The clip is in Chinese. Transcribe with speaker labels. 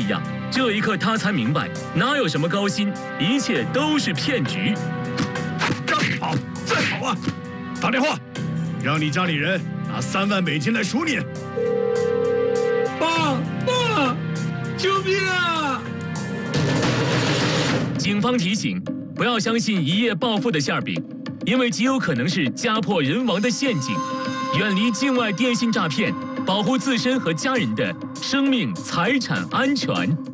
Speaker 1: 一样。这一刻，他才明白，哪有什么高薪，一切都是骗局。
Speaker 2: 让你跑，再跑啊！打电话，让你家里人拿3万美金来赎你。
Speaker 3: 爸，救命啊！
Speaker 1: 警方提醒，不要相信一夜暴富的馅饼，因为极有可能是家破人亡的陷阱。远离境外电信诈骗，保护自身和家人的生命财产安全。